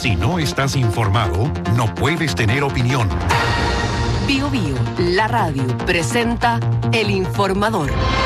Si no estás informado, no puedes tener opinión. Bio Bio, la radio, presenta El Informador.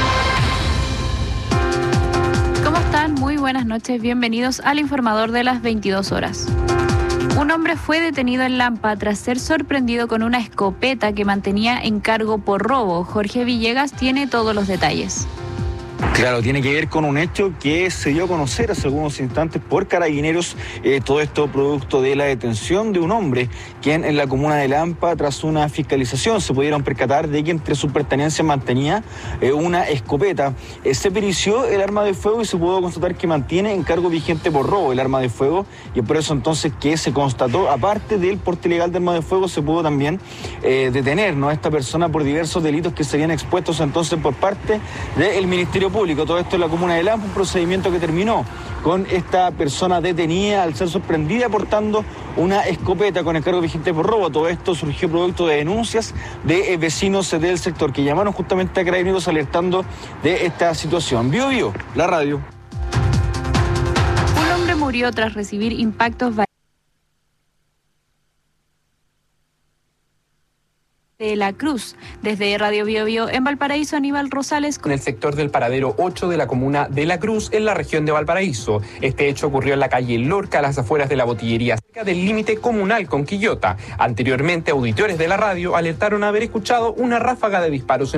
¿Cómo están? Muy buenas noches, bienvenidos al Informador de las 22 horas. Un hombre fue detenido en Lampa tras ser sorprendido con una escopeta que mantenía en cargo por robo. Jorge Villegas tiene todos los detalles. Claro, tiene que ver con un hecho que se dio a conocer hace algunos instantes por Carabineros, todo esto producto de la detención de un hombre quien en la comuna de Lampa, tras una fiscalización, se pudieron percatar de que entre sus pertenencias mantenía una escopeta. Se perició el arma de fuego y se pudo constatar que mantiene en cargo vigente por robo el arma de fuego, y por eso entonces que se constató, aparte del porte ilegal de arma de fuego, se pudo también detener, ¿no?, a esta persona por diversos delitos que serían expuestos entonces por parte del Ministerio Público. Todo esto en la comuna de Lampa, un procedimiento que terminó con esta persona detenida al ser sorprendida portando una escopeta con encargo vigente por robo. Todo esto surgió producto de denuncias de vecinos del sector que llamaron justamente a Carabineros alertando de esta situación. Bio Bio, la radio. Un hombre murió tras recibir impactos de La Cruz. Desde Radio Bio Bio en Valparaíso, Aníbal Rosales. En el sector del paradero 8 de la comuna de La Cruz, en la región de Valparaíso. Este hecho ocurrió en la calle Lorca, a las afueras de la botillería, cerca del límite comunal con Quillota. Anteriormente, auditores de la radio alertaron haber escuchado una ráfaga de disparos